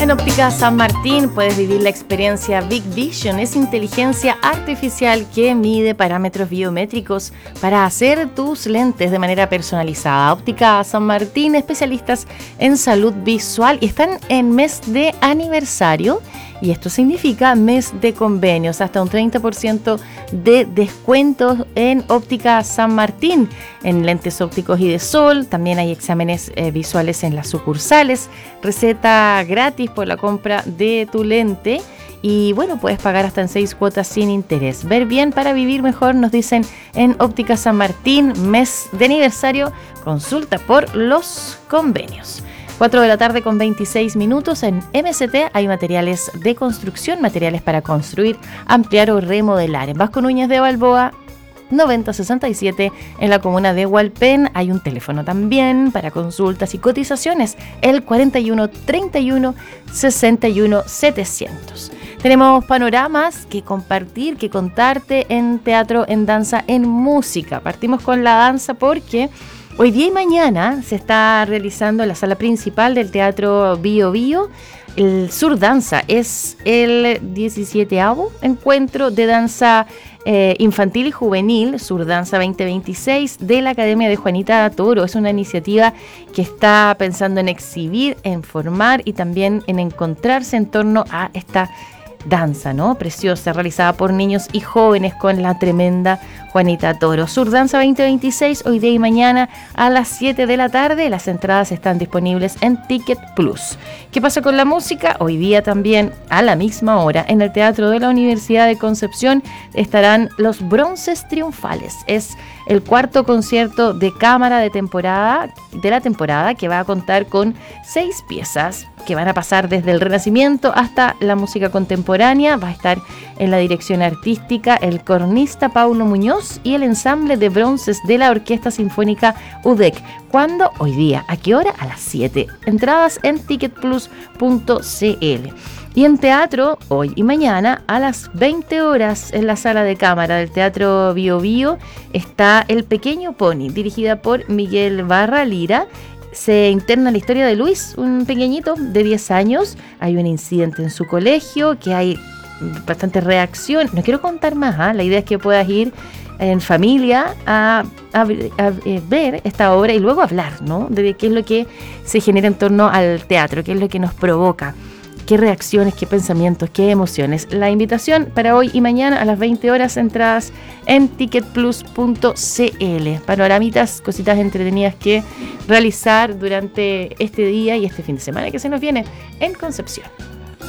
En Óptica San Martín puedes vivir la experiencia Big Vision. Es inteligencia artificial que mide parámetros biométricos para hacer tus lentes de manera personalizada. Óptica San Martín, especialistas en salud visual, y están en mes de aniversario. Y esto significa mes de convenios, hasta un 30% de descuentos en Óptica San Martín, en lentes ópticos y de sol. También hay exámenes visuales en las sucursales, receta gratis por la compra de tu lente. Y bueno, puedes pagar hasta en 6 cuotas sin interés. Ver bien para vivir mejor, nos dicen en Óptica San Martín, mes de aniversario, consulta por los convenios. 4 de la tarde con 26 minutos. En MST hay materiales de construcción, materiales para construir, ampliar o remodelar. En Vasco Núñez de Balboa, 9067, en la comuna de Hualpén. Hay un teléfono también para consultas y cotizaciones, el 41 31 61 700. Tenemos panoramas que compartir, que contarte en teatro, en danza, en música. Partimos con la danza porque hoy día y mañana se está realizando en la sala principal del Teatro Bio Bio el Sur Danza. Es el 17º encuentro de danza infantil y juvenil, Sur Danza 2026, de la Academia de Juanita Toro. Es una iniciativa que está pensando en exhibir, en formar y también en encontrarse en torno a esta danza, ¿no? Preciosa, realizada por niños y jóvenes con la tremenda Juanita Toro. Sur Danza 2026, hoy día y mañana a las 7 de la tarde. Las entradas están disponibles en Ticket Plus. ¿Qué pasa con la música? Hoy día también a la misma hora en el Teatro de la Universidad de Concepción estarán los Bronces Triunfales. Es el cuarto concierto de cámara de la temporada, que va a contar con 6 piezas que van a pasar desde el Renacimiento hasta la música contemporánea. Va a estar en la dirección artística el cornista Paulo Muñoz y el ensamble de bronces de la Orquesta Sinfónica UDEC. ¿Cuándo? Hoy día. ¿A qué hora? A las 7. Entradas en ticketplus.cl. Y en teatro, hoy y mañana, a las 20 horas, en la sala de cámara del Teatro Bio Bio, está El Pequeño Pony, dirigida por Miguel Barra Lira. Se interna la historia de Luis, un pequeñito de 10 años. Hay un incidente en su colegio, que hay bastante reacción. No quiero contar más, la idea es que puedas ir en familia a ver esta obra y luego hablar, ¿no? De qué es lo que se genera en torno al teatro, qué es lo que nos provoca, qué reacciones, qué pensamientos, qué emociones. La invitación para hoy y mañana a las 20 horas, entradas en ticketplus.cl. Panoramitas, cositas entretenidas que realizar durante este día y este fin de semana que se nos viene en Concepción.